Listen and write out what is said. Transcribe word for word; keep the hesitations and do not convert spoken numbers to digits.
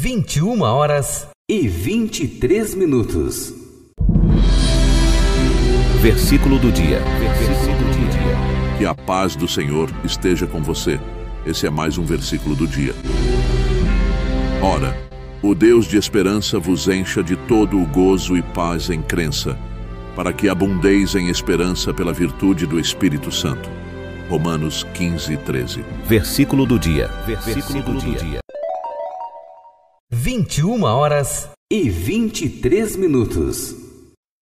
vinte e uma horas e vinte e três minutos. Versículo do dia. Versículo do dia. Que a paz do Senhor esteja com você. Esse é mais um versículo do dia. Ora, o Deus de esperança vos encha de todo o gozo e paz em crença, para que abundeis em esperança pela virtude do Espírito Santo. Romanos quinze, treze. Versículo do dia. Versículo do dia. vinte e uma horas e vinte e três minutos.